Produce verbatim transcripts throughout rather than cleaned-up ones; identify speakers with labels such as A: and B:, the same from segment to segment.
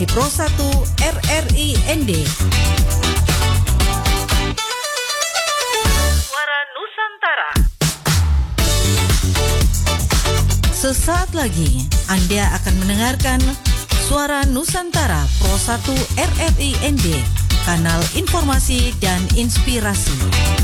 A: Redaksi Pro satu R R I N D.
B: Suara Nusantara.
A: Sesaat lagi Anda akan mendengarkan Suara Nusantara Pro satu R R I N D, kanal informasi dan inspirasi.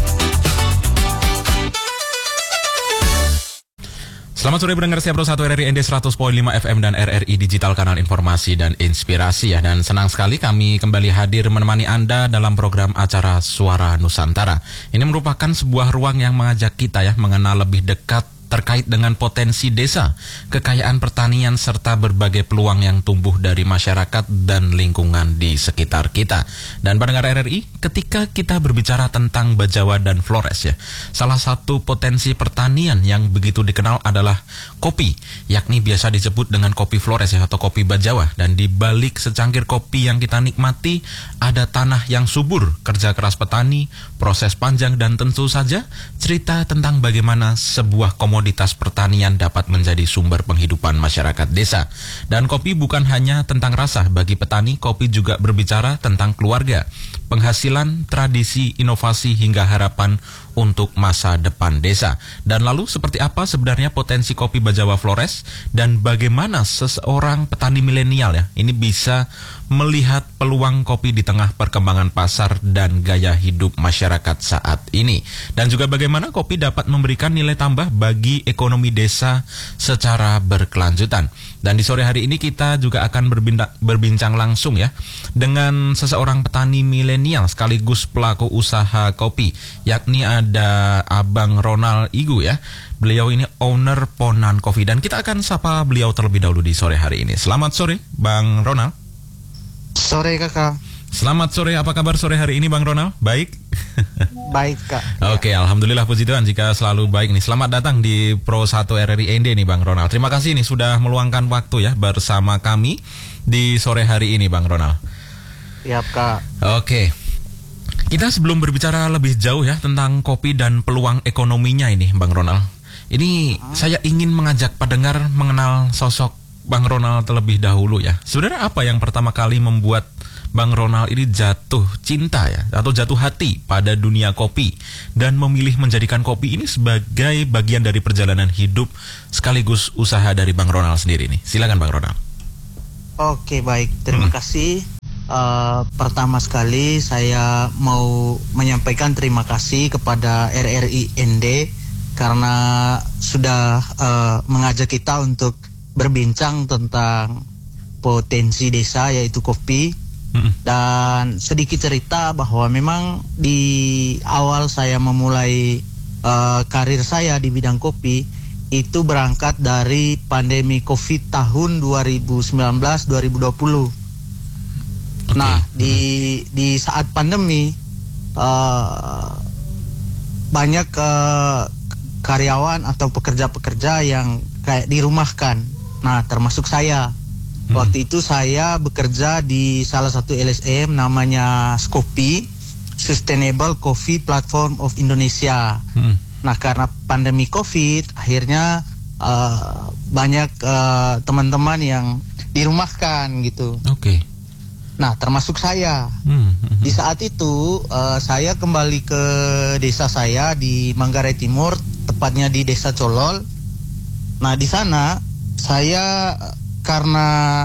C: Selamat sore pendengar setia Pro satu R R I N D seratus koma lima F M dan R R I Digital, kanal informasi dan inspirasi ya. Dan senang sekali kami kembali hadir menemani Anda dalam program acara Suara Nusantara. Ini merupakan sebuah ruang yang mengajak kita ya mengenal lebih dekat terkait dengan potensi desa, kekayaan pertanian, serta berbagai peluang yang tumbuh dari masyarakat dan lingkungan di sekitar kita. Dan pendengar R R I, ketika kita berbicara tentang Bajawa dan Flores ya, salah satu potensi pertanian yang begitu dikenal adalah kopi, yakni biasa disebut dengan kopi Flores ya, atau kopi Bajawa. Dan di balik secangkir kopi yang kita nikmati, ada tanah yang subur, kerja keras petani, proses panjang, dan tentu saja cerita tentang bagaimana sebuah komoditas komoditas pertanian dapat menjadi sumber penghidupan masyarakat desa. Dan kopi bukan hanya tentang rasa bagi petani, kopi juga berbicara tentang keluarga, penghasilan, tradisi, inovasi, hingga harapan untuk masa depan desa. Dan lalu seperti apa sebenarnya potensi kopi Bajawa Flores, dan bagaimana seseorang petani milenial ya ini bisa melihat peluang kopi di tengah perkembangan pasar dan gaya hidup masyarakat saat ini. Dan juga bagaimana kopi dapat memberikan nilai tambah bagi ekonomi desa secara berkelanjutan. Dan di sore hari ini kita juga akan berbinda, berbincang langsung ya dengan seseorang petani milenial sekaligus pelaku usaha kopi, yakni ada Abang Ronald Igu ya. Beliau ini owner Ponan Coffee, dan kita akan sapa beliau terlebih dahulu di sore hari ini. Selamat sore Bang Ronald.
D: Sore kakak.
C: Selamat sore, apa kabar sore hari ini Bang Ronald? Baik?
D: Baik kak.
C: Oke, ya. Alhamdulillah, puji Tuhan jika selalu baik nih. Selamat datang di Pro satu R R I N D nih Bang Ronald. Terima kasih nih sudah meluangkan waktu ya bersama kami di sore hari ini Bang Ronald.
D: Siap kak.
C: Oke, kita sebelum berbicara lebih jauh ya tentang kopi dan peluang ekonominya ini Bang Ronald, ini hmm. saya ingin mengajak pendengar mengenal sosok Bang Ronald terlebih dahulu ya. Sebenarnya apa yang pertama kali membuat Bang Ronald ini jatuh cinta ya, atau jatuh hati pada dunia kopi, dan memilih menjadikan kopi ini sebagai bagian dari perjalanan hidup sekaligus usaha dari Bang Ronald sendiri nih. Silakan Bang Ronald.
D: Oke, baik, terima hmm. kasih. Uh, pertama sekali saya mau menyampaikan terima kasih kepada R R I N D karena sudah uh, mengajak kita untuk berbincang tentang potensi desa yaitu kopi. Mm-hmm. Dan sedikit cerita bahwa memang di awal saya memulai uh, karir saya di bidang kopi itu berangkat dari pandemi COVID tahun dua ribu sembilan belas dua ribu dua puluh. Okay. Nah, di di saat pandemi uh, banyak uh, karyawan atau pekerja-pekerja yang kayak dirumahkan. Nah, termasuk saya. Hmm. Waktu itu saya bekerja di salah satu L S M namanya Skopi, Sustainable Coffee Platform of Indonesia. Hmm. Nah, karena pandemi COVID, akhirnya uh, banyak uh, teman-teman yang dirumahkan gitu.
C: Oke. Okay.
D: Nah, termasuk saya. Hmm. Hmm. Di saat itu uh, saya kembali ke desa saya di Manggarai Timur, tepatnya di Desa Colol. Nah, di sana saya karena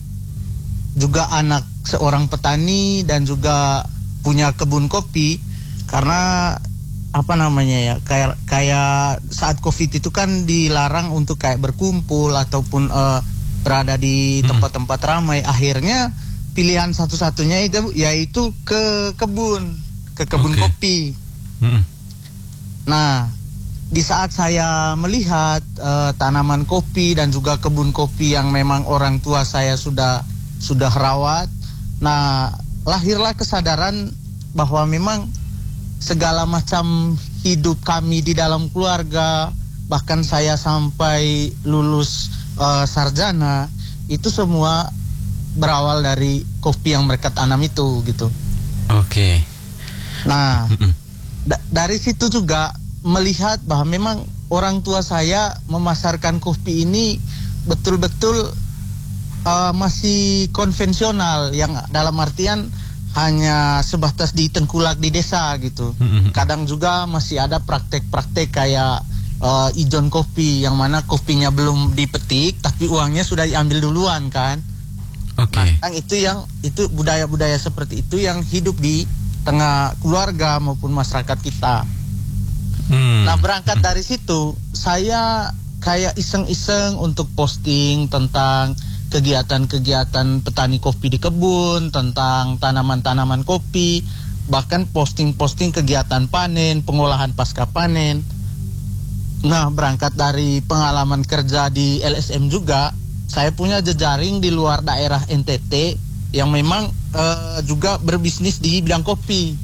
D: juga anak seorang petani dan juga punya kebun kopi, karena apa namanya ya, kayak kayak saat COVID itu kan dilarang untuk kayak berkumpul ataupun uh, berada di tempat-tempat ramai. Akhirnya pilihan satu-satunya itu yaitu ke kebun, ke kebun okay. kopi. Hmm. Nah, di saat saya melihat uh, tanaman kopi dan juga kebun kopi yang memang orang tua saya sudah sudah rawat, nah lahirlah kesadaran bahwa memang segala macam hidup kami di dalam keluarga, bahkan saya sampai lulus uh, sarjana, itu semua berawal dari kopi yang mereka tanam itu gitu.
C: Oke. Okay.
D: Nah, da- dari situ juga melihat bahwa memang orang tua saya memasarkan kopi ini betul-betul uh, masih konvensional, yang dalam artian hanya sebatas di tengkulak di desa gitu. Mm-hmm. Kadang juga masih ada praktek-praktek kayak uh, ijon kopi, yang mana kopinya belum dipetik tapi uangnya sudah diambil duluan kan. Oke. Okay. Nah, itu yang itu budaya-budaya seperti itu yang hidup di tengah keluarga maupun masyarakat kita. Hmm. Nah, berangkat dari situ saya kayak iseng-iseng untuk posting tentang kegiatan-kegiatan petani kopi di kebun, tentang tanaman-tanaman kopi, bahkan posting-posting kegiatan panen, pengolahan pasca panen. Nah, berangkat dari pengalaman kerja di L S M juga, saya punya jejaring di luar daerah N T T yang memang uh, juga berbisnis di bidang kopi.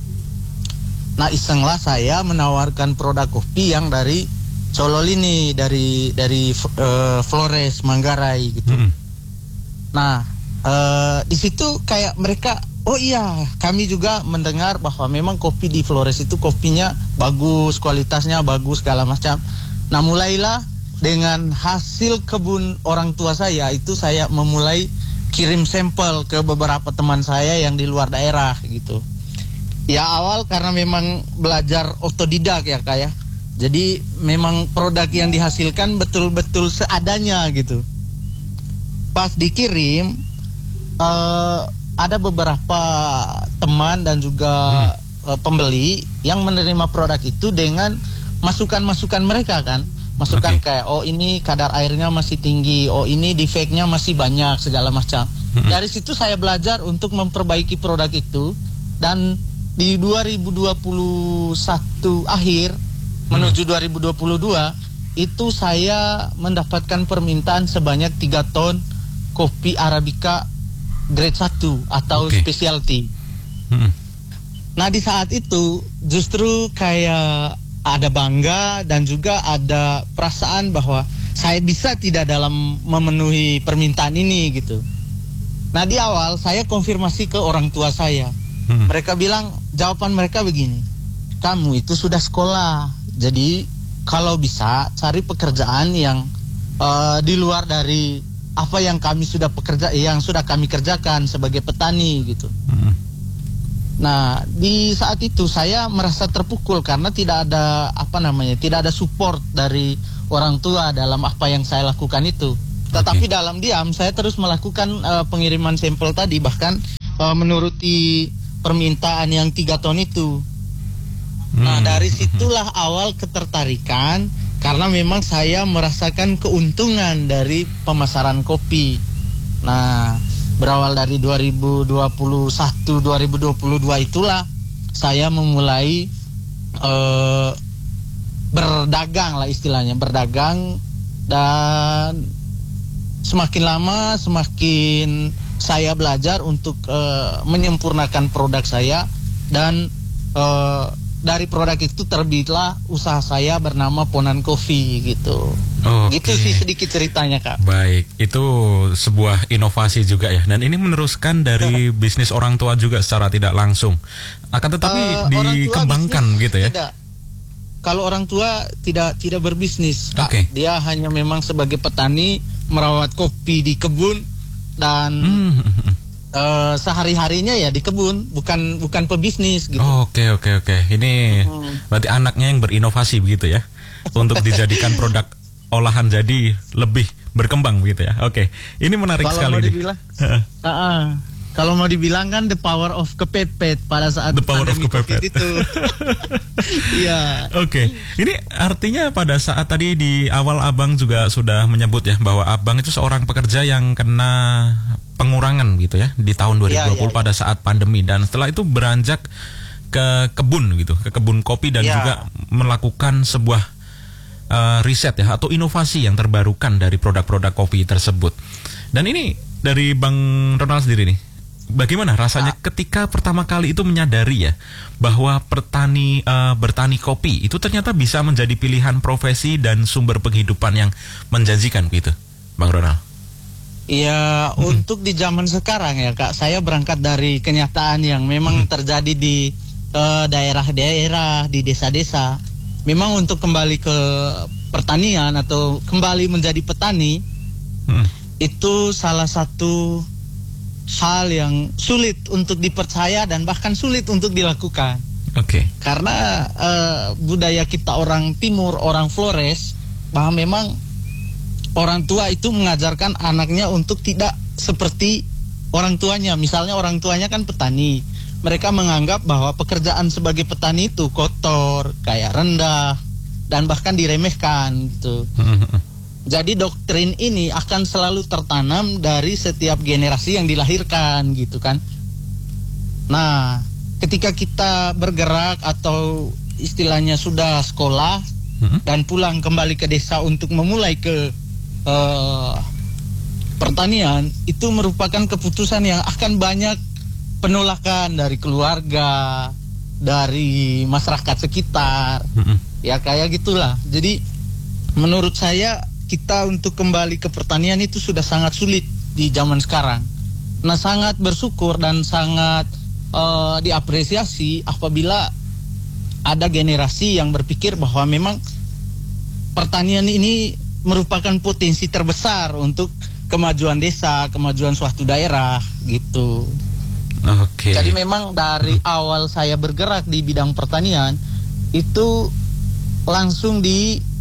D: Nah, isenglah saya menawarkan produk kopi yang dari Colol ini, dari dari uh, Flores Manggarai gitu. Hmm. Nah, uh, di situ kayak mereka, oh iya, kami juga mendengar bahwa memang kopi di Flores itu kopinya bagus, kualitasnya bagus, segala macam. Nah, mulailah dengan hasil kebun orang tua saya, itu saya memulai kirim sampel ke beberapa teman saya yang di luar daerah gitu. Ya, awal karena memang belajar otodidak ya Kak ya. Jadi memang produk yang dihasilkan betul-betul seadanya gitu. Pas dikirim, uh, ada beberapa teman dan juga hmm. uh, pembeli yang menerima produk itu dengan masukan-masukan mereka kan. Masukan okay. kayak, oh ini kadar airnya masih tinggi, oh ini defeknya masih banyak, segala macam. Hmm. Dari situ saya belajar untuk memperbaiki produk itu. Dan di dua ribu dua puluh satu akhir menuju dua ribu dua puluh dua itu saya mendapatkan permintaan sebanyak tiga ton kopi Arabica grade satu atau okay. specialty. Hmm. Nah, di saat itu justru kayak ada bangga dan juga ada perasaan bahwa saya bisa tidak dalam memenuhi permintaan ini gitu. Nah, di awal saya konfirmasi ke orang tua saya. Hmm. Mereka bilang, jawaban mereka begini, kamu itu sudah sekolah, jadi kalau bisa cari pekerjaan yang uh, di luar dari apa yang kami sudah pekerja, yang sudah kami kerjakan sebagai petani gitu. Hmm. Nah, di saat itu saya merasa terpukul karena tidak ada apa namanya, tidak ada support dari orang tua dalam apa yang saya lakukan itu. Tetapi okay. dalam diam saya terus melakukan uh, pengiriman sampel tadi, bahkan uh, menuruti permintaan yang tiga ton itu. Nah, dari situlah awal ketertarikan, karena memang saya merasakan keuntungan dari pemasaran kopi. Nah, berawal dari dua ribu dua puluh satu dua ribu dua puluh dua itulah saya memulai uh, berdagang lah istilahnya, berdagang. Dan semakin lama semakin saya belajar untuk uh, menyempurnakan produk saya, dan uh, dari produk itu terbitlah usaha saya bernama Ponan Coffee gitu. Okay. Gitu sih sedikit ceritanya Kak.
C: Baik, itu sebuah inovasi juga ya. Dan ini meneruskan dari bisnis orang tua juga secara tidak langsung. Akan tetapi uh, dikembangkan gitu ya.
D: Tidak. Kalau orang tua tidak tidak berbisnis, Kak. Okay. Dia hanya memang sebagai petani merawat kopi di kebun dan hmm. Uh, sehari-harinya ya di kebun, bukan bukan pebisnis gitu.
C: Oke oke oke. Ini hmm. berarti anaknya yang berinovasi begitu ya, untuk dijadikan produk olahan jadi lebih berkembang begitu ya. Oke, ini menarik kalau sekali. Mau dibilang, uh, uh, kalau mau dibilang kan the power of kepepet pada saat the power of kepepet
D: itu. Iya.
C: Oke, ini artinya pada saat tadi di awal Abang juga sudah menyebut ya bahwa Abang itu seorang pekerja yang kena pengurangan gitu ya di tahun dua ribu dua puluh ya, ya, pada ya. saat pandemi, dan setelah itu beranjak ke kebun gitu, ke kebun kopi, dan ya. juga melakukan sebuah uh, riset ya atau inovasi yang terbarukan dari produk-produk kopi tersebut. Dan ini dari Bang Ronald sendiri nih, bagaimana rasanya nah. ketika pertama kali itu menyadari ya bahwa petani uh, bertani kopi itu ternyata bisa menjadi pilihan profesi dan sumber penghidupan yang menjanjikan gitu, Bang Ronald?
D: Ya, hmm. untuk di zaman sekarang ya Kak, saya berangkat dari kenyataan yang memang hmm. terjadi di uh, daerah-daerah, di desa-desa. Memang untuk kembali ke pertanian atau kembali menjadi petani, hmm. itu salah satu hal yang sulit untuk dipercaya dan bahkan sulit untuk dilakukan.
C: Oke. Okay.
D: Karena uh, budaya kita orang Timur, orang Flores, bahwa memang orang tua itu mengajarkan anaknya untuk tidak seperti orang tuanya. Misalnya orang tuanya kan petani. Mereka menganggap bahwa pekerjaan sebagai petani itu kotor, kayak rendah, dan bahkan diremehkan gitu. Jadi doktrin ini akan selalu tertanam dari setiap generasi yang dilahirkan gitu kan. Nah, ketika kita bergerak atau istilahnya sudah sekolah hmm. dan pulang kembali ke desa untuk memulai ke uh, pertanian, itu merupakan keputusan yang akan banyak penolakan dari keluarga, dari masyarakat sekitar. Hmm. Ya kayak gitulah. Jadi menurut saya kita untuk kembali ke pertanian itu sudah sangat sulit di zaman sekarang. Nah, sangat bersyukur dan sangat uh, diapresiasi apabila ada generasi yang berpikir bahwa memang pertanian ini merupakan potensi terbesar untuk kemajuan desa, kemajuan suatu daerah gitu.
C: Oke.
D: Jadi memang dari awal saya bergerak di bidang pertanian itu langsung di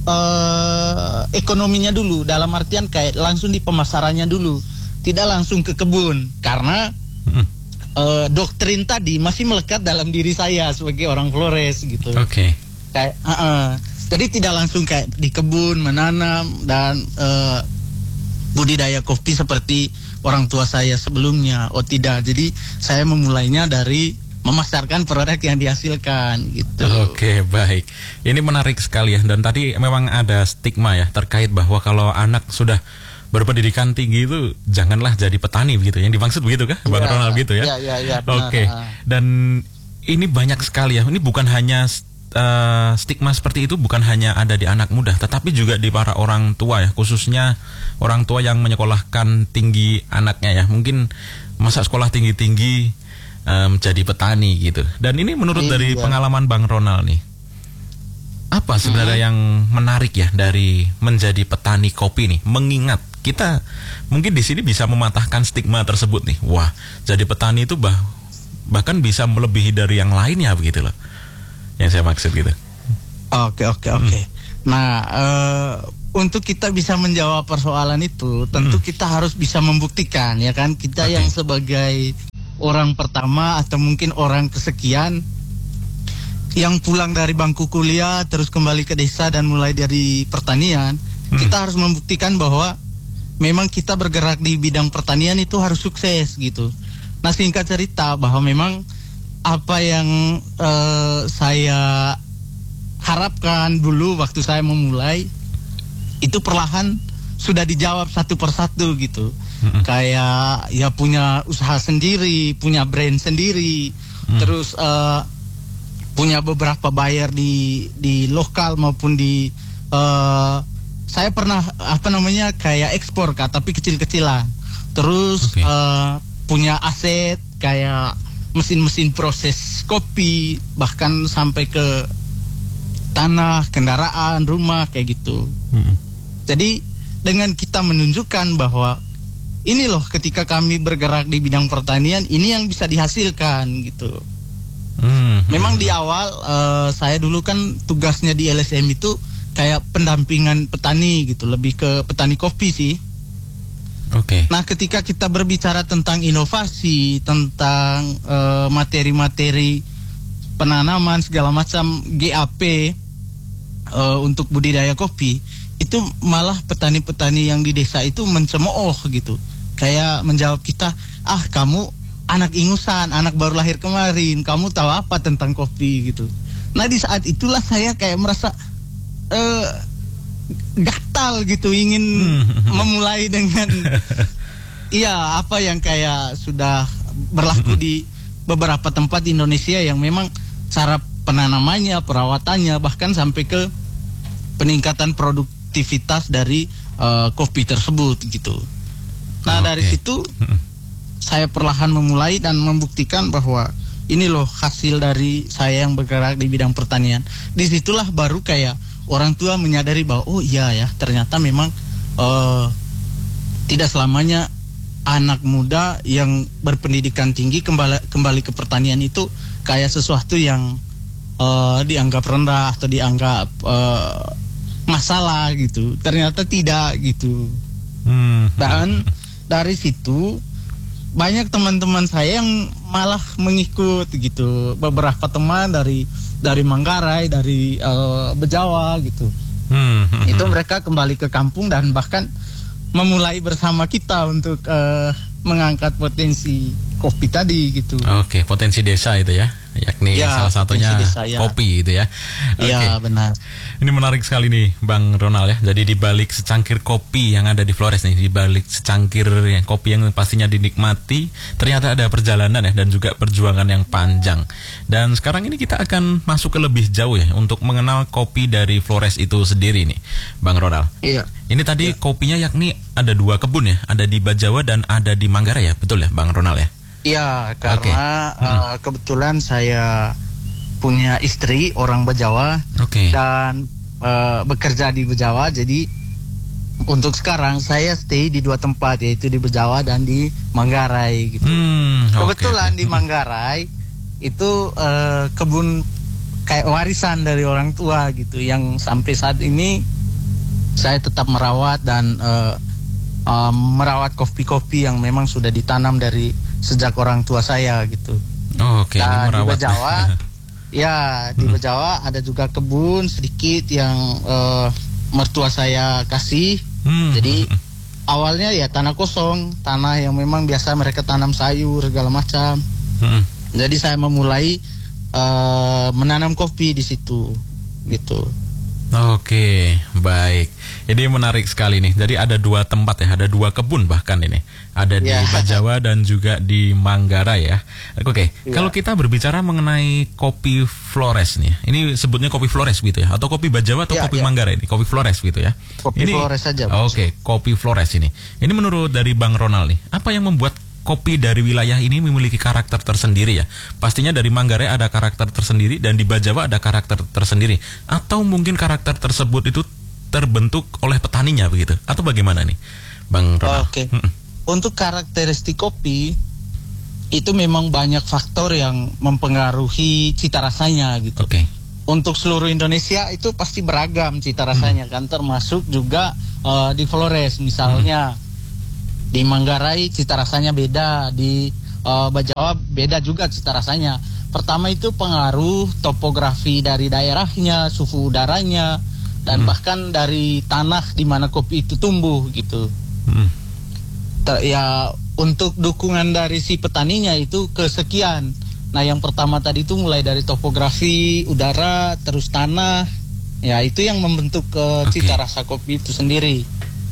D: Uh, ekonominya dulu, dalam artian kayak langsung di pemasarannya dulu, tidak langsung ke kebun, karena hmm. uh, doktrin tadi masih melekat dalam diri saya sebagai orang Flores gitu.
C: Oke. Okay.
D: Kayak, uh -uh. jadi tidak langsung kayak di kebun menanam dan uh, budidaya kopi seperti orang tua saya sebelumnya. Oh tidak, jadi saya memulainya dari memasarkan produk yang dihasilkan gitu.
C: Oke, baik. Ini menarik sekali ya. Dan tadi memang ada stigma ya terkait bahwa kalau anak sudah berpendidikan tinggi itu janganlah jadi petani begitu. Yang dimaksud begitu kah, Bang ya, Ronald gitu ya?
D: Iya, iya, iya.
C: Oke. Dan ini banyak sekali ya. Ini bukan hanya uh, stigma seperti itu bukan hanya ada di anak muda, tetapi juga di para orang tua ya, khususnya orang tua yang menyekolahkan tinggi anaknya ya. Mungkin masa sekolah tinggi-tinggi menjadi um, petani gitu. Dan ini menurut iya. dari pengalaman Bang Ronald nih, apa sebenarnya hmm. yang menarik ya dari menjadi petani kopi nih? Mengingat kita mungkin di sini bisa mematahkan stigma tersebut nih. Wah, jadi petani itu bah bahkan bisa melebihi dari yang lainnya begitu loh. Yang saya maksud gitu.
D: Oke, oke, oke. Hmm. Nah, uh, untuk kita bisa menjawab persoalan itu, tentu hmm. kita harus bisa membuktikan ya kan, kita okay. yang sebagai orang pertama atau mungkin orang kesekian yang pulang dari bangku kuliah terus kembali ke desa dan mulai dari pertanian, hmm. kita harus membuktikan bahwa memang kita bergerak di bidang pertanian itu harus sukses gitu. Nah, singkat cerita bahwa memang apa yang uh, saya harapkan dulu waktu saya memulai itu perlahan sudah dijawab satu persatu gitu. Mm-hmm. Kayak ya punya usaha sendiri, punya brand sendiri, mm. terus uh, punya beberapa buyer di di lokal maupun di uh, saya pernah apa namanya kayak ekspor kak, tapi kecil-kecilan. Terus okay. uh, punya aset kayak mesin-mesin proses kopi, bahkan sampai ke tanah, kendaraan, rumah kayak gitu. Mm-hmm. Jadi dengan kita menunjukkan bahwa ini loh ketika kami bergerak di bidang pertanian, ini yang bisa dihasilkan gitu. Hmm. Memang di awal uh, saya dulu kan tugasnya di L S M itu kayak pendampingan petani gitu, lebih ke petani kopi sih.
C: Oke. Okay.
D: Nah, ketika kita berbicara tentang inovasi, tentang uh, materi-materi penanaman segala macam G A P uh, untuk budidaya kopi, itu malah petani-petani yang di desa itu mencemooh gitu. Kayak menjawab kita, ah kamu anak ingusan, anak baru lahir kemarin, kamu tahu apa tentang kopi gitu. Nah, di saat itulah saya kayak merasa uh, gatal gitu, ingin memulai dengan iya apa yang kayak sudah berlaku di beberapa tempat di Indonesia yang memang cara penanamannya, perawatannya, bahkan sampai ke peningkatan produktivitas dari uh, kopi tersebut gitu. Nah, okay. dari situ saya perlahan memulai dan membuktikan bahwa ini loh hasil dari saya yang bergerak di bidang pertanian. Disitulah baru kayak orang tua menyadari bahwa oh iya ya, ternyata memang uh, tidak selamanya anak muda yang berpendidikan tinggi kembali kembali ke pertanian itu kayak sesuatu yang uh, dianggap rendah atau dianggap uh, masalah gitu. Ternyata tidak gitu. Hmm. Dan dari situ banyak teman-teman saya yang malah mengikut gitu. Beberapa teman dari dari Manggarai, dari uh, Bejawa gitu. Hmm. Itu mereka kembali ke kampung dan bahkan memulai bersama kita untuk uh, mengangkat potensi kopi tadi gitu.
C: Oke, potensi desa itu ya, yakni ya, salah satunya desa, ya. Kopi itu ya.
D: Iya,
C: okay.
D: benar.
C: Ini menarik sekali nih Bang Ronald ya. Jadi di balik secangkir kopi yang ada di Flores nih, di balik secangkir yang kopi yang pastinya dinikmati, ternyata ada perjalanan ya dan juga perjuangan yang panjang. Dan sekarang ini kita akan masuk ke lebih jauh ya untuk mengenal kopi dari Flores itu sendiri nih, Bang Ronald.
D: Iya.
C: Ini tadi ya. Kopinya yakni ada dua kebun ya, ada di Bajawa dan ada di Manggarai ya, betul ya Bang Ronald ya?
D: Iya, karena okay. hmm. uh, kebetulan saya punya istri orang Bajawa okay. dan uh, bekerja di Bajawa, jadi untuk sekarang saya stay di dua tempat, yaitu di Bajawa dan di Manggarai gitu. Hmm, kebetulan okay. di Manggarai itu uh, kebun kayak warisan dari orang tua gitu, yang sampai saat ini saya tetap merawat dan uh, uh, merawat kopi-kopi yang memang sudah ditanam dari sejak orang tua saya gitu.
C: Oh, oke. Okay.
D: Dan di Bajawa, ya di Bajawa ada juga kebun sedikit yang uh, mertua saya kasih. Hmm. Jadi awalnya ya tanah kosong, tanah yang memang biasa mereka tanam sayur segala macam. Hmm. Jadi saya memulai uh, menanam kopi di situ, gitu.
C: Oke, baik. Ini menarik sekali nih. Jadi ada dua tempat ya, ada dua kebun bahkan ini. Ada di yeah. Bajawa dan juga di Manggarai ya. Oke, yeah. Kalau kita berbicara mengenai kopi Flores nih, ini sebutnya kopi Flores gitu ya, atau kopi Bajawa atau yeah, kopi yeah. Manggarai ini, kopi Flores gitu ya.
D: Kopi
C: ini,
D: Flores saja.
C: Oke, okay, kopi Flores ini. Ini menurut dari Bang Ronald nih, apa yang membuat kopi dari wilayah ini memiliki karakter tersendiri ya? Pastinya dari Manggarai ada karakter tersendiri dan di Bajawa ada karakter tersendiri. Atau mungkin karakter tersebut itu terbentuk oleh petaninya begitu? Atau bagaimana nih, Bang Ronald?
D: Oke. Okay. Hmm. Untuk karakteristik kopi itu memang banyak faktor yang mempengaruhi cita rasanya gitu.
C: Oke. Okay.
D: Untuk seluruh Indonesia itu pasti beragam cita rasanya hmm. kan, termasuk juga uh, di Flores misalnya. Hmm. Di Manggarai cita rasanya beda, di uh, Bajawa beda juga cita rasanya. Pertama itu pengaruh topografi dari daerahnya, suhu udaranya, dan hmm. bahkan dari tanah di mana kopi itu tumbuh gitu. Hmm. Ter, ya untuk dukungan dari si petaninya itu kesekian. Nah yang pertama tadi itu mulai dari topografi, udara, terus tanah. Ya itu yang membentuk uh, okay. cita rasa kopi itu sendiri.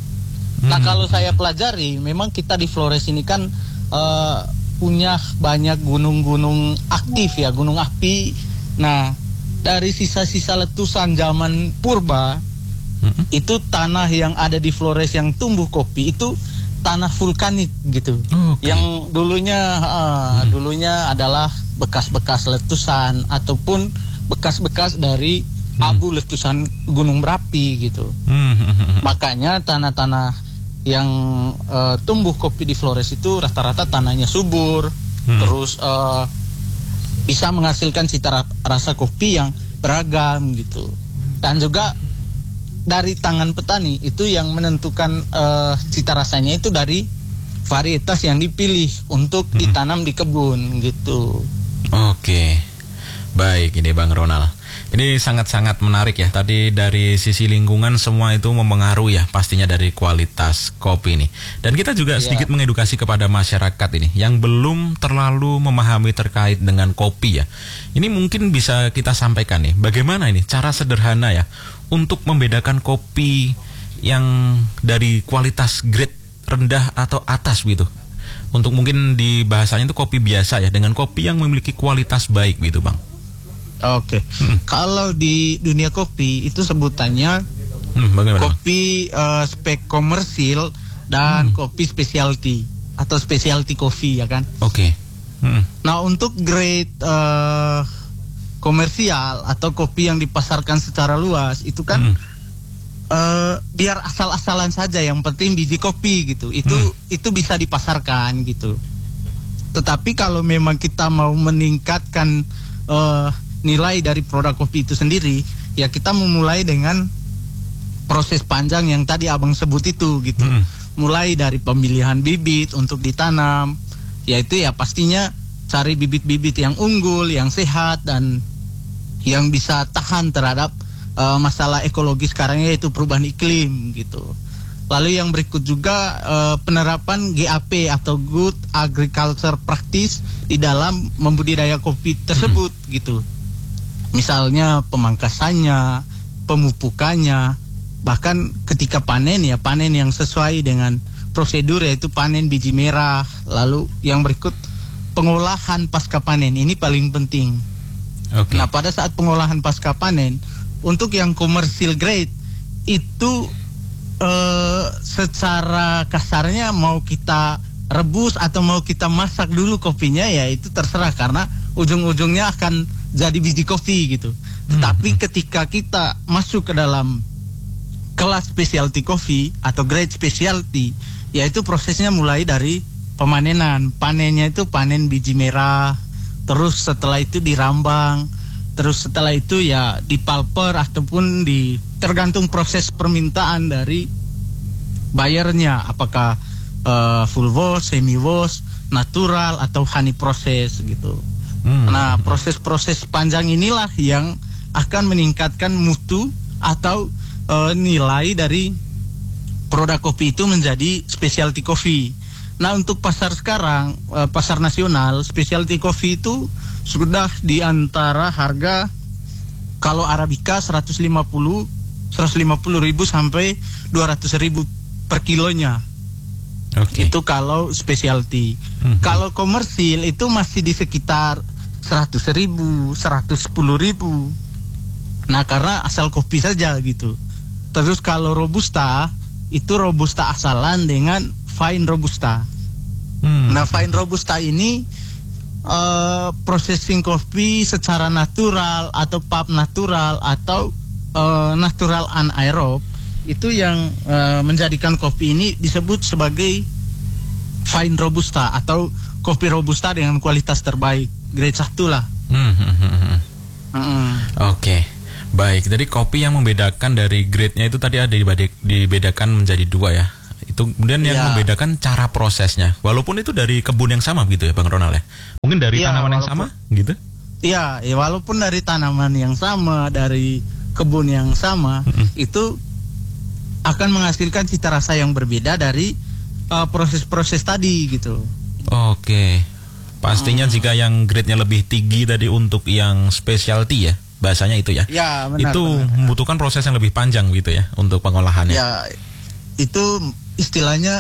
D: Nah kalau saya pelajari, memang kita di Flores ini kan uh, punya banyak gunung-gunung aktif ya, gunung api. Nah dari sisa-sisa letusan zaman purba, mm-hmm. itu tanah yang ada di Flores yang tumbuh kopi itu tanah vulkanik gitu. Okay. Yang dulunya uh, mm. dulunya adalah bekas-bekas letusan ataupun bekas-bekas dari mm. abu letusan gunung berapi gitu. Mm-hmm. Makanya tanah-tanah yang uh, tumbuh kopi di Flores itu rata-rata tanahnya subur, hmm. terus uh, bisa menghasilkan cita rasa kopi yang beragam gitu. Dan juga dari tangan petani itu yang menentukan uh, cita rasanya itu dari varietas yang dipilih untuk hmm. ditanam di kebun gitu.
C: Oke, baik ini Bang Ronald. Ini sangat-sangat menarik ya. Tadi dari sisi lingkungan semua itu mempengaruhi ya pastinya dari kualitas kopi ini. Dan kita juga yeah. sedikit mengedukasi kepada masyarakat ini yang belum terlalu memahami terkait dengan kopi ya. Ini mungkin bisa kita sampaikan nih, bagaimana ini cara sederhana ya untuk membedakan kopi yang dari kualitas grade rendah atau atas gitu. Untuk mungkin di bahasanya itu kopi biasa ya, dengan kopi yang memiliki kualitas baik gitu Bang.
D: Oke, okay. hmm. kalau di dunia kopi itu sebutannya hmm, kopi uh, spek komersil dan hmm. kopi specialty atau specialty coffee ya kan?
C: Oke. Okay. Hmm.
D: Nah untuk grade uh, komersial atau kopi yang dipasarkan secara luas itu kan hmm. uh, biar asal-asalan saja, yang penting biji kopi gitu. Itu hmm. itu bisa dipasarkan gitu. Tetapi kalau memang kita mau meningkatkan uh, nilai dari produk kopi itu sendiri, ya kita memulai dengan proses panjang yang tadi abang sebut itu gitu. Hmm. Mulai dari pemilihan bibit untuk ditanam, yaitu ya pastinya cari bibit-bibit yang unggul, yang sehat, dan yang bisa tahan terhadap uh, masalah ekologi sekarang, yaitu perubahan iklim gitu. Lalu yang berikut juga uh, penerapan G A P atau Good Agriculture Practice di dalam membudidaya kopi tersebut hmm. gitu. Misalnya pemangkasannya, pemupukannya, bahkan ketika panen ya panen yang sesuai dengan prosedur, yaitu panen biji merah. Lalu yang berikut pengolahan pasca panen, ini paling penting. Okay. Nah, pada saat pengolahan pasca panen untuk yang commercial grade itu eh, secara kasarnya mau kita rebus atau mau kita masak dulu kopinya, ya itu terserah, karena ujung-ujungnya akan jadi biji kopi gitu. Hmm. Tapi ketika kita masuk ke dalam kelas specialty coffee atau grade specialty, yaitu prosesnya mulai dari pemanenan. Panennya itu panen biji merah, terus setelah itu dirambang, terus setelah itu ya dipulper ataupun di tergantung proses permintaan dari buyernya, apakah uh, full wash, semi wash, natural atau honey process gitu. Hmm. Nah, proses-proses panjang inilah yang akan meningkatkan mutu atau Uh, nilai dari produk kopi itu menjadi specialty coffee. Nah, untuk pasar sekarang, uh, pasar nasional, specialty coffee itu sudah di antara harga kalau Arabica seratus lima puluh ribu sampai dua ratus ribu per kilonya. Okay. Itu kalau specialty. Mm-hmm. Kalau komersil itu masih di sekitar seratus ribu, seratus sepuluh ribu. Nah, karena asal kopi saja gitu. Terus kalau Robusta, itu Robusta asalan dengan Fine Robusta. Hmm. Nah, Fine Robusta ini uh, processing kopi secara natural atau pulp natural atau uh, natural anaerob, itu yang uh, menjadikan kopi ini disebut sebagai Fine Robusta atau kopi Robusta dengan kualitas terbaik, grade satu lah. Hmm. Hmm. Hmm.
C: Oke. Okay. Baik, jadi kopi yang membedakan dari grade-nya itu tadi ada dibedakan menjadi dua ya. Itu kemudian yang ya. membedakan cara prosesnya. Walaupun itu dari kebun yang sama gitu ya, Bang Ronald ya. Mungkin dari ya, tanaman walaupun, yang sama gitu.
D: Iya, ya walaupun dari tanaman yang sama, dari kebun yang sama, mm-hmm. itu akan menghasilkan cita rasa yang berbeda dari uh, proses-proses tadi gitu.
C: Oke. Pastinya hmm. jika yang grade-nya lebih tinggi tadi untuk yang specialty ya. Bahasanya itu ya,
D: ya benar,
C: itu
D: benar.
C: membutuhkan proses yang lebih panjang gitu ya untuk pengolahannya.
D: Ya, itu istilahnya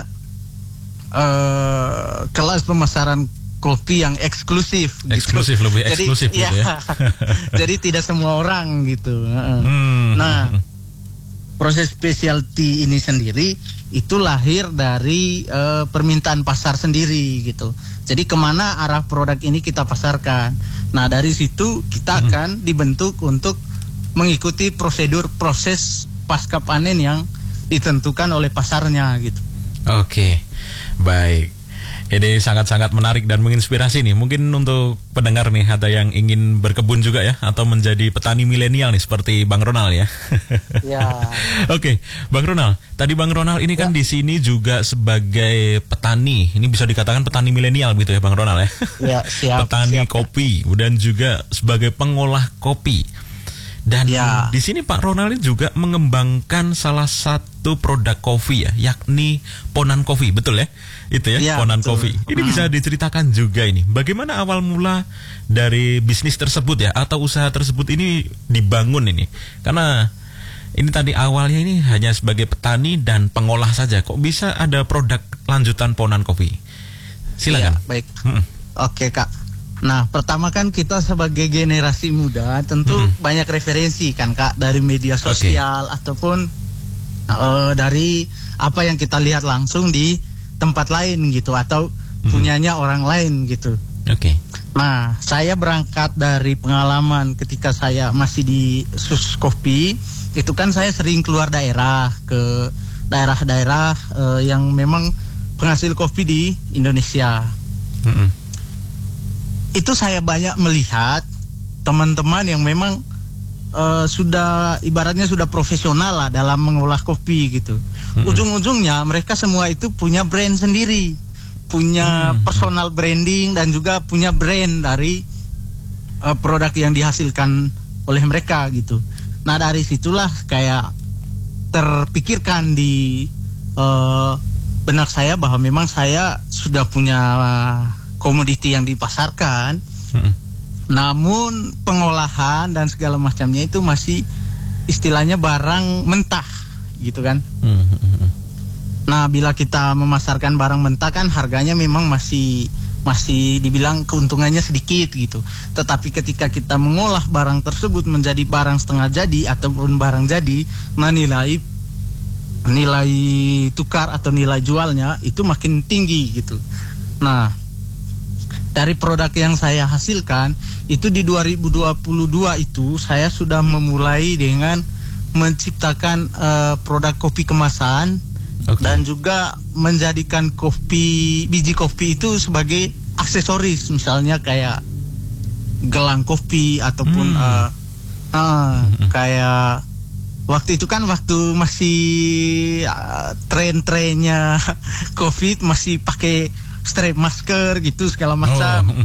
D: uh, kelas pemasaran kopi yang eksklusif.
C: Eksklusif gitu. Lebih
D: jadi,
C: eksklusif gitu ya. ya.
D: Jadi tidak semua orang gitu. Hmm. Nah, proses specialty ini sendiri itu lahir dari uh, permintaan pasar sendiri gitu. Jadi kemana arah produk ini kita pasarkan. Nah, dari situ kita akan dibentuk untuk mengikuti prosedur proses pasca panen yang ditentukan oleh pasarnya gitu.
C: Oke, baik. Ini sangat-sangat menarik dan menginspirasi nih. Mungkin untuk pendengar nih ada yang ingin berkebun juga ya, atau menjadi petani milenial nih seperti Bang Ronald ya.
D: Ya.
C: Oke, Bang Ronald. Tadi Bang Ronald ini kan ya. di sini juga sebagai petani. Ini bisa dikatakan petani milenial gitu ya, Bang Ronald ya.
D: Ya, siap.
C: Petani
D: siap,
C: kopi dan juga sebagai pengolah kopi. Dan
D: ya.
C: di sini Pak Ronald juga mengembangkan salah satu produk kopi ya, yakni Ponan Coffee, betul ya? Itu ya, ya Ponan betul. Coffee. Ini hmm. bisa diceritakan juga ini, bagaimana awal mula dari bisnis tersebut ya, atau usaha tersebut ini dibangun ini? Karena ini tadi awalnya ini hanya sebagai petani dan pengolah saja, kok bisa ada produk lanjutan Ponan Coffee? Silakan.
D: Ya, baik. Hmm. Oke Kak. Nah, pertama kan kita sebagai generasi muda tentu hmm. banyak referensi kan Kak, dari media sosial okay. ataupun uh, dari apa yang kita lihat langsung di tempat lain gitu, atau hmm. punyanya orang lain gitu.
C: Oke. Okay.
D: Nah, saya berangkat dari pengalaman ketika saya masih di Sus Kopi, itu kan saya sering keluar daerah ke daerah-daerah uh, yang memang penghasil kopi di Indonesia. Mm-hmm. Itu saya banyak melihat teman-teman yang memang uh, sudah ibaratnya sudah profesional lah dalam mengolah kopi gitu. Mm-hmm. Ujung-ujungnya mereka semua itu punya brand sendiri, punya mm-hmm. personal branding dan juga punya brand dari uh, produk yang dihasilkan oleh mereka gitu. Nah dari situlah kayak terpikirkan di uh, benak saya bahwa memang saya sudah punya komoditi yang dipasarkan, hmm. namun pengolahan dan segala macamnya itu masih istilahnya barang mentah gitu kan. Hmm. Nah bila kita memasarkan barang mentah kan harganya memang masih masih dibilang keuntungannya sedikit gitu. Tetapi ketika kita mengolah barang tersebut menjadi barang setengah jadi ataupun barang jadi, nah nilai nilai tukar atau nilai jualnya itu makin tinggi gitu. Nah, dari produk yang saya hasilkan itu di dua ribu dua puluh dua itu saya sudah memulai dengan menciptakan uh, produk kopi kemasan. Okay. Dan juga menjadikan kopi, biji kopi itu sebagai aksesoris, misalnya kayak gelang kopi ataupun hmm. uh, uh, hmm. kayak waktu itu kan waktu masih uh, tren-trennya COVID masih pakai strap masker gitu segala macam. Oh.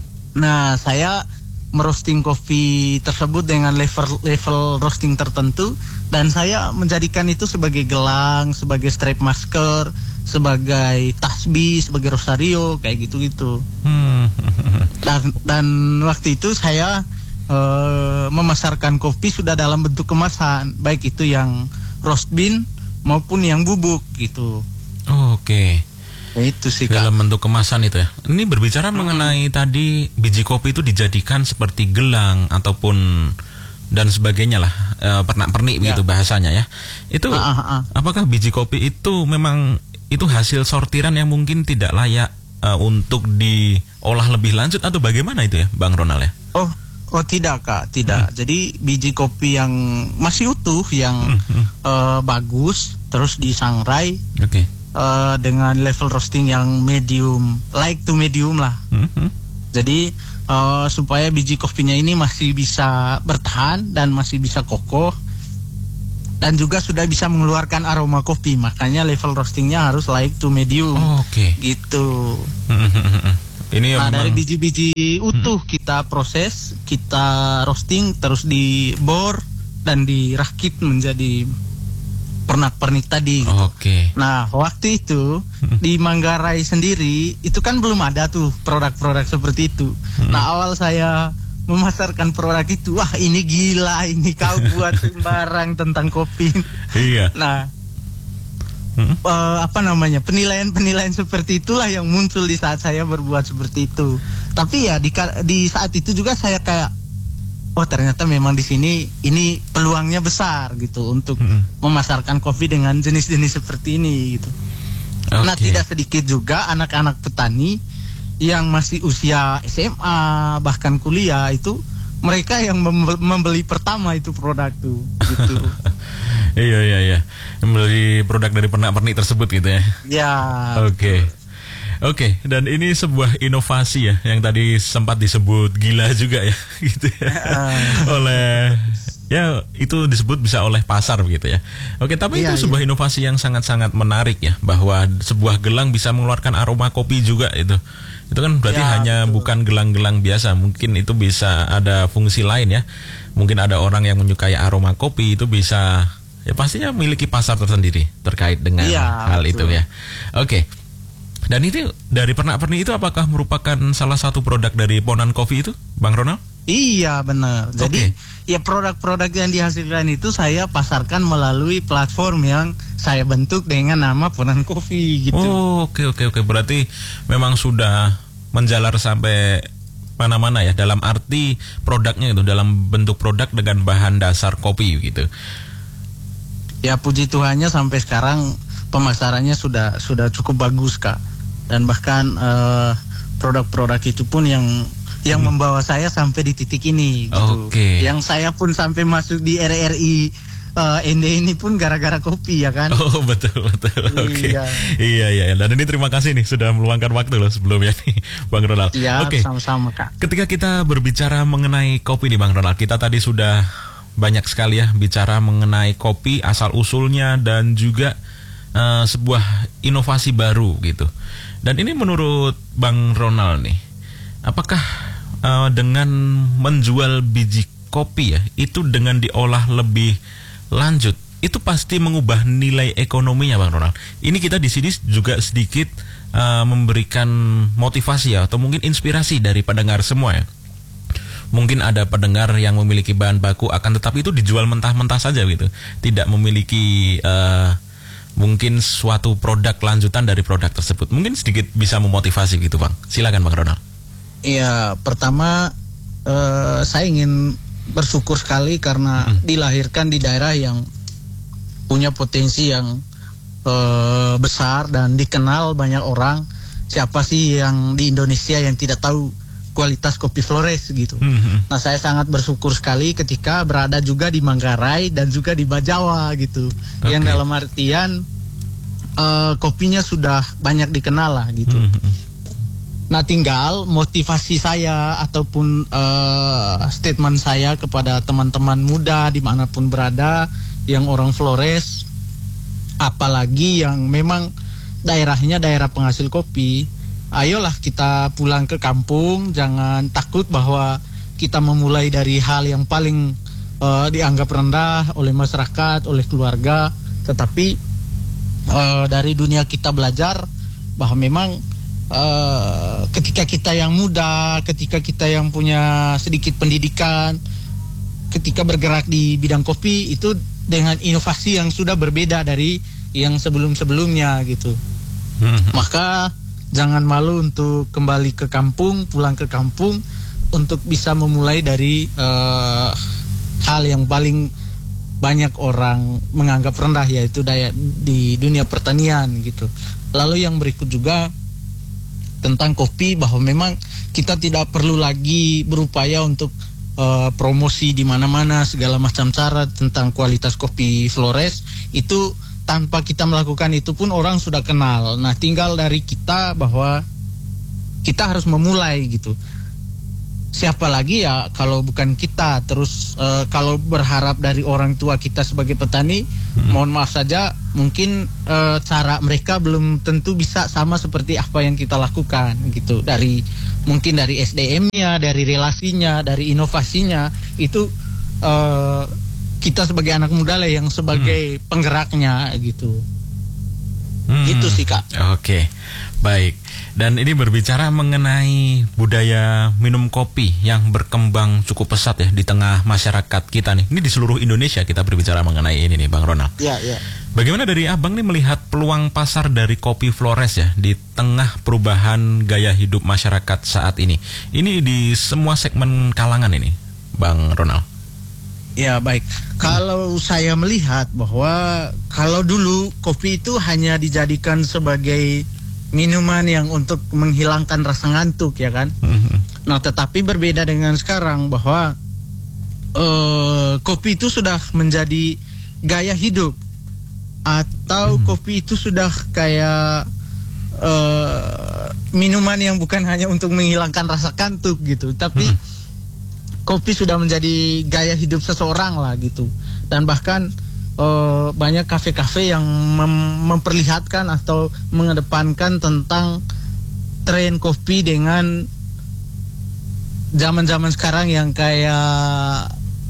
D: Nah saya merosting kopi tersebut dengan level level roasting tertentu dan saya menjadikan itu sebagai gelang, sebagai strap masker, sebagai tasbih, sebagai rosario kayak gitu-gitu. Hmm. Dan dan waktu itu saya uh, memasarkan kopi sudah dalam bentuk kemasan, baik itu yang roast bean maupun yang bubuk gitu.
C: Oh, oke. Okay.
D: Itu sih
C: dalam Kak. Bentuk kemasan itu ya. Ini berbicara hmm. mengenai tadi biji kopi itu dijadikan seperti gelang ataupun dan sebagainya lah, e, pernak-pernik ya. Begitu bahasanya ya. Itu ah, ah, ah. apakah biji kopi itu memang itu hasil sortiran yang mungkin tidak layak e, untuk diolah lebih lanjut atau bagaimana itu ya, Bang Ronald ya?
D: Oh, oh tidak Kak, tidak. Hmm. Jadi biji kopi yang masih utuh yang hmm, hmm. E, bagus terus disangrai. Oke. Okay. Uh, dengan level roasting yang medium, like to medium lah. Mm-hmm. Jadi uh, supaya biji kopinya ini masih bisa bertahan dan masih bisa kokoh dan juga sudah bisa mengeluarkan aroma kopi, makanya level roastingnya harus like to medium. Oh, oke. Okay. Gitu. Ini nah dari biji-biji utuh mm-hmm. kita proses, kita roasting terus dibor dan dirakit menjadi pernak-pernik tadi gitu. Oke. Okay. Nah, waktu itu di Manggarai sendiri itu kan belum ada tuh produk-produk seperti itu. Hmm. Nah, awal saya memasarkan produk itu, wah ini gila, ini kau buat barang tentang kopi. Iya. Nah, hmm. uh, apa namanya? Penilaian-penilaian seperti itulah yang muncul di saat saya berbuat seperti itu. Tapi ya di di saat itu juga saya kayak oh ternyata memang di sini ini peluangnya besar gitu untuk hmm. memasarkan kopi dengan jenis-jenis seperti ini gitu. Okay. Nah tidak sedikit juga anak-anak petani yang masih usia S M A bahkan kuliah itu mereka yang membeli pertama itu produk tuh gitu.
C: Iya iya iya, membeli produk dari pernak-pernik tersebut gitu ya. Ya. Oke. Okay. Oke, okay, dan ini sebuah inovasi ya yang tadi sempat disebut gila juga ya, gitu ya. Uh. oleh ya itu disebut bisa oleh pasar begitu ya. Oke, okay, tapi iya, itu sebuah iya. inovasi yang sangat-sangat menarik ya, bahwa sebuah gelang bisa mengeluarkan aroma kopi juga itu. Itu kan berarti ya, hanya betul. Bukan gelang-gelang biasa, mungkin itu bisa ada fungsi lain ya. Mungkin ada orang yang menyukai aroma kopi itu bisa ya pastinya memiliki pasar tersendiri terkait dengan ya, hal betul. Itu ya. Oke. Okay. Dan itu dari pernak-pernik itu apakah merupakan salah satu produk dari Ponan Coffee itu, Bang Ronald?
D: Iya benar. Jadi okay. ya produk-produk yang dihasilkan itu saya pasarkan melalui platform yang saya bentuk dengan nama Ponan Coffee gitu.
C: Oh oke okay, oke okay, oke. Okay. Berarti memang sudah menjalar sampai mana-mana ya, dalam arti produknya itu dalam bentuk produk dengan bahan dasar kopi gitu.
D: Ya puji Tuhannya sampai sekarang pemasarannya sudah sudah cukup bagus Kak. Dan bahkan uh, produk-produk itu pun yang yang hmm. membawa saya sampai di titik ini gitu. Okay. Yang saya pun sampai masuk di R R I uh, Ende ini pun gara-gara kopi ya kan.
C: Oh betul betul. Oke.
D: Iya.
C: Iya iya. Dan ini terima kasih nih sudah meluangkan waktu loh sebelumnya nih Bang Ronald.
D: Iya,
C: Oke.
D: sama-sama Kak.
C: Ketika kita berbicara mengenai kopi nih Bang Ronald, kita tadi sudah banyak sekali ya bicara mengenai kopi, asal usulnya dan juga uh, sebuah inovasi baru gitu. Dan ini menurut Bang Ronald nih, apakah uh, dengan menjual biji kopi ya, itu dengan diolah lebih lanjut, itu pasti mengubah nilai ekonominya Bang Ronald. Ini kita di sini juga sedikit uh, memberikan motivasi ya, atau mungkin inspirasi dari pendengar semua ya. Mungkin ada pendengar yang memiliki bahan baku akan tetapi itu dijual mentah-mentah saja gitu, tidak memiliki uh, mungkin suatu produk lanjutan dari produk tersebut. Mungkin sedikit bisa memotivasi gitu Bang. Silakan Bang Ronald.
D: Iya, pertama uh, saya ingin bersyukur sekali karena hmm. dilahirkan di daerah yang punya potensi yang uh, besar dan dikenal banyak orang. Siapa sih yang di Indonesia yang tidak tahu kualitas kopi Flores gitu. Hmm. Nah, saya sangat bersyukur sekali ketika berada juga di Manggarai dan juga di Bajawa gitu. Okay. Yang dalam artian uh, kopinya sudah banyak dikenal lah gitu. Hmm. Nah, tinggal motivasi saya ataupun uh, statement saya kepada teman-teman muda dimanapun berada yang orang Flores, apalagi yang memang daerahnya daerah penghasil kopi, ayolah kita pulang ke kampung, jangan takut bahwa kita memulai dari hal yang paling uh, dianggap rendah oleh masyarakat, oleh keluarga, tetapi uh, dari dunia kita belajar bahwa memang Uh, ketika kita yang muda, ketika kita yang punya sedikit pendidikan, ketika bergerak di bidang kopi itu dengan inovasi yang sudah berbeda dari yang sebelum-sebelumnya gitu. Hmm. Maka jangan malu untuk kembali ke kampung, pulang ke kampung untuk bisa memulai dari uh, hal yang paling banyak orang menganggap rendah, yaitu daya di dunia pertanian gitu. Lalu yang berikut juga tentang kopi, bahwa memang kita tidak perlu lagi berupaya untuk uh, promosi di mana-mana segala macam cara tentang kualitas kopi Flores. Itu tanpa kita melakukan itu pun orang sudah kenal. Nah, tinggal dari kita bahwa kita harus memulai gitu. Siapa lagi ya kalau bukan kita. Terus uh, kalau berharap dari orang tua kita sebagai petani, hmm. mohon maaf saja, mungkin uh, cara mereka belum tentu bisa sama seperti apa yang kita lakukan gitu. Dari mungkin dari S D M-nya, dari relasinya, dari inovasinya, itu uh, kita sebagai anak muda lah yang sebagai hmm. penggeraknya gitu. Hmm. Gitu sih Kak.
C: Oke, baik. Dan ini berbicara mengenai budaya minum kopi yang berkembang cukup pesat ya di tengah masyarakat kita nih. Ini di seluruh Indonesia kita berbicara mengenai ini nih Bang Ronald.
D: Iya, iya.
C: Bagaimana dari Abang nih melihat peluang pasar dari kopi Flores ya di tengah perubahan gaya hidup masyarakat saat ini? Ini di semua segmen kalangan ini, Bang Ronald.
D: Ya, baik. Kalau saya melihat bahwa kalau dulu kopi itu hanya dijadikan sebagai minuman yang untuk menghilangkan rasa ngantuk ya kan. Mm-hmm. Nah, tetapi berbeda dengan sekarang bahwa uh, kopi itu sudah menjadi gaya hidup, atau mm-hmm. kopi itu sudah kayak uh, minuman yang bukan hanya untuk menghilangkan rasa kantuk gitu, tapi mm-hmm. kopi sudah menjadi gaya hidup seseorang lah gitu. Dan bahkan Uh, banyak kafe-kafe yang mem- memperlihatkan atau mengedepankan tentang tren kopi dengan zaman-zaman sekarang yang kayak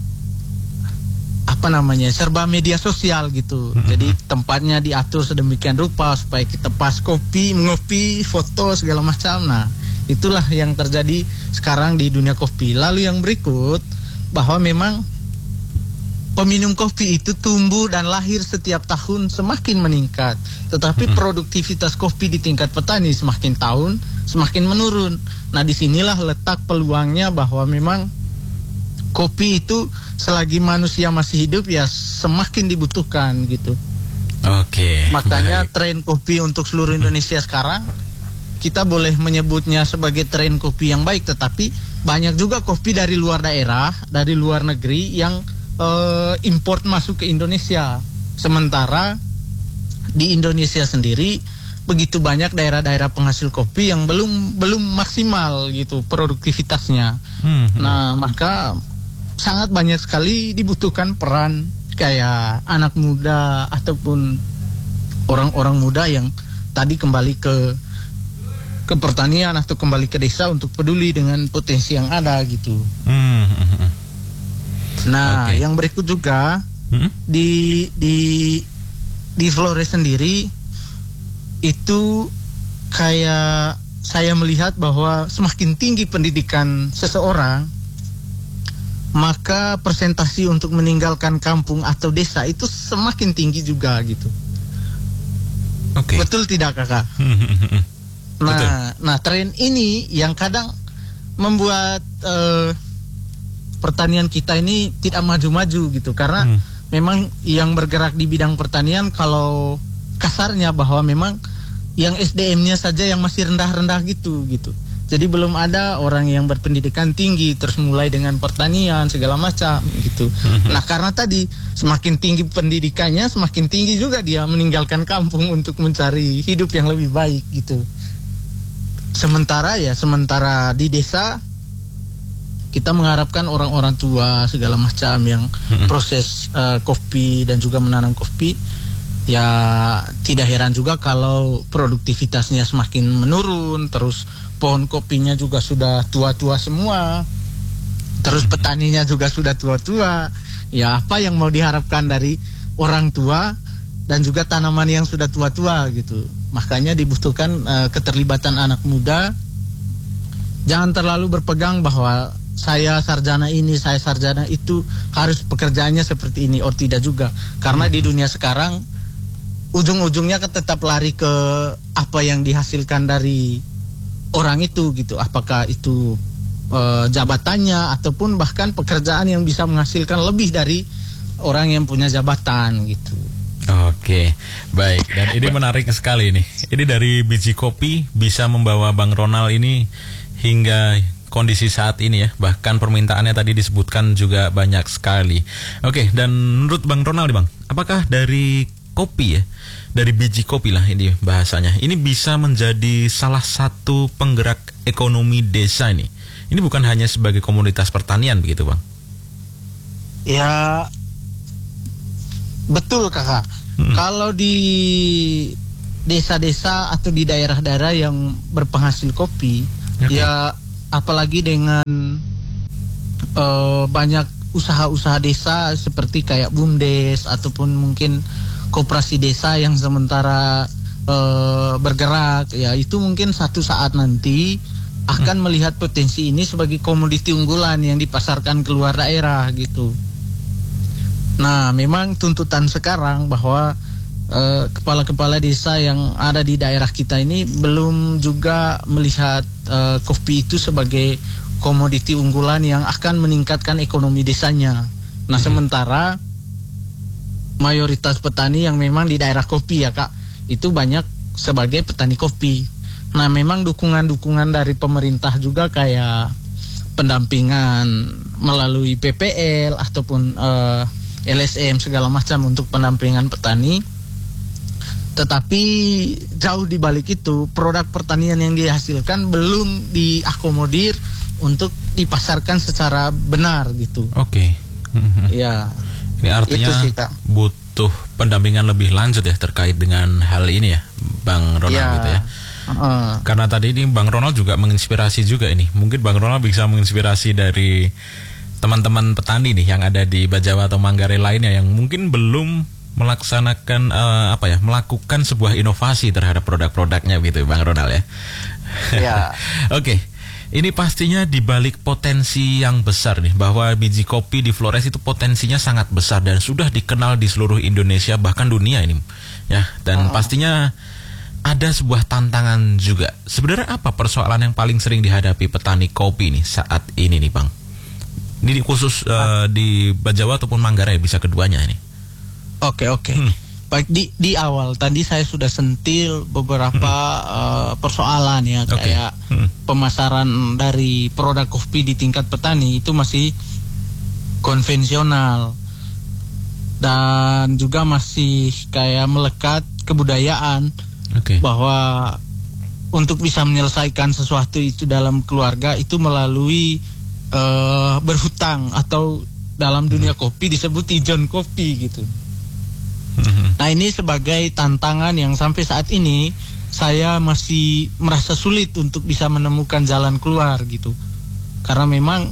D: apa namanya, serba media sosial gitu. Mm-hmm. Jadi tempatnya diatur sedemikian rupa supaya kita pas kopi, ngopi, foto segala macam. Nah, itulah yang terjadi sekarang di dunia kopi. Lalu yang berikut, bahwa memang peminum kopi itu tumbuh dan lahir setiap tahun semakin meningkat. Tetapi mm-hmm. produktivitas kopi di tingkat petani semakin tahun semakin menurun. Nah, disinilah letak peluangnya bahwa memang kopi itu selagi manusia masih hidup ya semakin dibutuhkan gitu.
C: Oke.
D: Makanya
C: baik.
D: tren kopi untuk seluruh Indonesia sekarang kita boleh menyebutnya sebagai tren kopi yang baik, tetapi banyak juga kopi dari luar daerah, dari luar negeri yang uh, import masuk ke Indonesia. Sementara di Indonesia sendiri begitu banyak daerah-daerah penghasil kopi yang belum belum maksimal gitu produktivitasnya. Hmm. Nah, maka sangat banyak sekali dibutuhkan peran kayak anak muda ataupun orang-orang muda yang tadi kembali ke ke pertanian atau kembali ke desa untuk peduli dengan potensi yang ada gitu. Hmm. Nah, okay. Yang berikut juga hmm? di di di Flores sendiri itu kayak saya melihat bahwa semakin tinggi pendidikan seseorang, maka persentasi untuk meninggalkan kampung atau desa itu semakin tinggi juga gitu. Okay. Betul tidak kakak? Nah, Betul. nah tren ini yang kadang membuat uh, pertanian kita ini tidak maju-maju gitu, karena hmm. memang yang bergerak di bidang pertanian kalau kasarnya bahwa memang yang S D M-nya saja yang masih rendah-rendah gitu gitu. Jadi belum ada orang yang berpendidikan tinggi terus mulai dengan pertanian segala macam gitu. Mm-hmm. Nah, karena tadi semakin tinggi pendidikannya, semakin tinggi juga dia meninggalkan kampung untuk mencari hidup yang lebih baik gitu. Sementara ya, sementara di desa kita mengharapkan orang-orang tua segala macam yang mm-hmm. proses uh, kopi dan juga menanam kopi. Ya tidak heran juga kalau produktivitasnya semakin menurun, terus pohon kopinya juga sudah tua-tua semua, terus petaninya juga sudah tua-tua. Ya apa yang mau diharapkan dari orang tua dan juga tanaman yang sudah tua-tua gitu. Makanya dibutuhkan uh, keterlibatan anak muda. Jangan terlalu berpegang bahwa saya sarjana ini, saya sarjana itu, harus pekerjaannya seperti ini. Oh tidak juga, karena di dunia sekarang ujung-ujungnya kan tetap lari ke apa yang dihasilkan dari orang itu gitu. Apakah itu e, jabatannya ataupun bahkan pekerjaan yang bisa menghasilkan lebih dari orang yang punya jabatan gitu.
C: Oke, baik. Dan ini menarik sekali nih. Ini dari biji kopi bisa membawa Bang Ronald ini hingga kondisi saat ini ya. Bahkan permintaannya tadi disebutkan juga banyak sekali. Oke, dan menurut Bang Ronald nih Bang, apakah dari kopi ya, dari biji kopi lah ini bahasanya, ini bisa menjadi salah satu penggerak ekonomi desa ini? Ini bukan hanya sebagai komoditas pertanian begitu Bang?
D: Ya betul kakak. Hmm. Kalau di desa-desa atau di daerah-daerah yang berpenghasil kopi, okay. ya apalagi dengan uh, banyak usaha-usaha desa seperti kayak BUMDes ataupun mungkin koperasi desa yang sementara uh, bergerak, ya itu mungkin satu saat nanti akan hmm. melihat potensi ini sebagai komoditi unggulan yang dipasarkan keluar daerah gitu. Nah, memang tuntutan sekarang bahwa uh, kepala-kepala desa yang ada di daerah kita ini belum juga melihat uh, kopi itu sebagai komoditi unggulan yang akan meningkatkan ekonomi desanya. Nah, hmm. sementara mayoritas petani yang memang di daerah kopi ya Kak, itu banyak sebagai petani kopi. Nah, memang dukungan-dukungan dari pemerintah juga kayak pendampingan melalui P P L ataupun uh, L S M segala macam untuk pendampingan petani. Tetapi jauh di balik itu, produk pertanian yang dihasilkan belum diakomodir untuk dipasarkan secara benar gitu.
C: Oke. Okay.
D: Ya.
C: Ini artinya sih, butuh pendampingan lebih lanjut ya terkait dengan hal ini ya, Bang Ronald ya. Gitu ya. Uh. Karena tadi ini Bang Ronald juga menginspirasi juga ini. Mungkin Bang Ronald bisa menginspirasi dari teman-teman petani nih yang ada di Bajawa atau Manggarai lainnya yang mungkin belum melaksanakan uh, apa ya, melakukan sebuah inovasi terhadap produk-produknya gitu, Bang Ronald ya. Ya. Oke. Okay. Ini pastinya dibalik potensi yang besar nih, bahwa biji kopi di Flores itu potensinya sangat besar dan sudah dikenal di seluruh Indonesia bahkan dunia ini ya. Dan oh. pastinya ada sebuah tantangan juga. Sebenarnya apa persoalan yang paling sering dihadapi petani kopi nih saat ini nih Bang? Ini khusus uh, di Bajawa ataupun Manggarai, bisa keduanya ini.
D: Oke oke. Hmm. Baik, di di awal tadi saya sudah sentil beberapa hmm. uh, persoalan ya, okay. kayak hmm. pemasaran dari produk kopi di tingkat petani itu masih konvensional.
B: dan juga masih kayak melekat kebudayaan.
C: Okay.
B: Bahwa untuk bisa menyelesaikan sesuatu itu dalam keluarga itu melalui uh, berhutang, atau dalam dunia hmm. kopi disebut ijon kopi gitu. Hmm. Nah, ini sebagai tantangan yang sampai saat ini saya masih merasa sulit untuk bisa menemukan jalan keluar gitu. Karena memang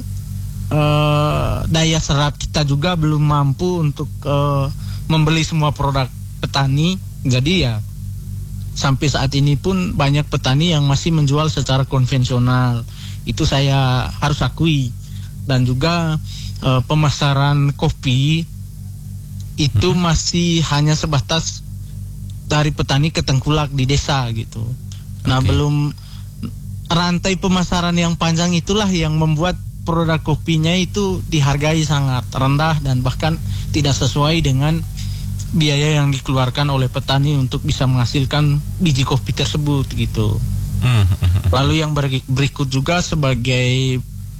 B: uh, daya serap kita juga belum mampu untuk uh, membeli semua produk petani. Jadi ya sampai saat ini pun banyak petani yang masih menjual secara konvensional. Itu saya harus akui. Dan juga uh, pemasaran kopi itu hmm. masih hanya sebatas dari petani ke tengkulak di desa gitu. Nah, okay. belum rantai pemasaran yang panjang itulah yang membuat produk kopinya itu dihargai sangat rendah dan bahkan tidak sesuai dengan biaya yang dikeluarkan oleh petani untuk bisa menghasilkan biji kopi tersebut gitu. Lalu yang berikut juga sebagai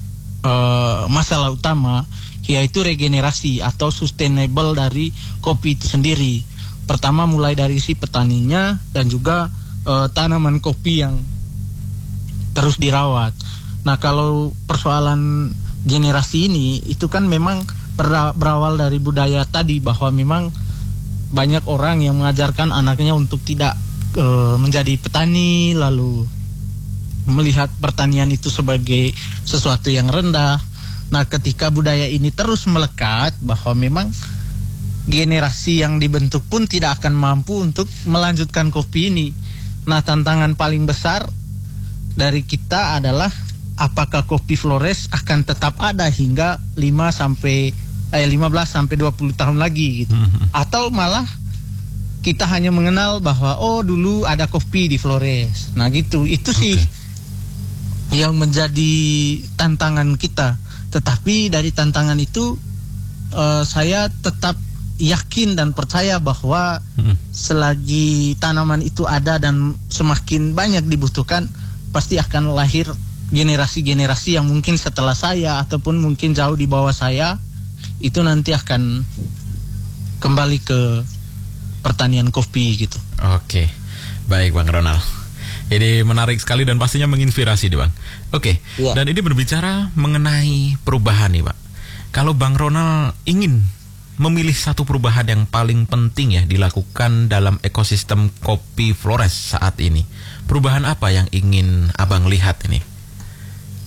B: uh, masalah utama yaitu regenerasi atau sustainable dari kopi itu sendiri. Pertama mulai dari si petaninya dan juga uh, tanaman kopi yang terus dirawat. Nah, kalau persoalan generasi ini itu kan memang berawal dari budaya tadi, bahwa memang banyak orang yang mengajarkan anaknya untuk tidak e, menjadi petani, lalu melihat pertanian itu sebagai sesuatu yang rendah. Nah, ketika budaya ini terus melekat, bahwa memang generasi yang dibentuk pun tidak akan mampu untuk melanjutkan kopi ini. Nah, tantangan paling besar dari kita adalah apakah kopi Flores akan tetap ada hingga lima sampai Eh, lima belas sampai dua puluh tahun lagi gitu. Mm-hmm. Atau malah kita hanya mengenal bahwa oh dulu ada kopi di Flores. Nah gitu, itu sih okay. yang menjadi tantangan kita. Tetapi dari tantangan itu uh, saya tetap yakin dan percaya bahwa mm-hmm. selagi tanaman itu ada dan semakin banyak dibutuhkan, pasti akan lahir generasi-generasi yang mungkin setelah saya ataupun mungkin jauh di bawah saya itu nanti akan kembali ke pertanian kopi gitu.
C: Oke, baik Bang Ronald. Ini menarik sekali dan pastinya menginspirasi nih Bang. Oke, ya. Dan ini berbicara mengenai perubahan nih Pak. Kalau Bang Ronald ingin memilih satu perubahan yang paling penting ya dilakukan dalam ekosistem kopi Flores saat ini, perubahan apa yang ingin Abang lihat ini?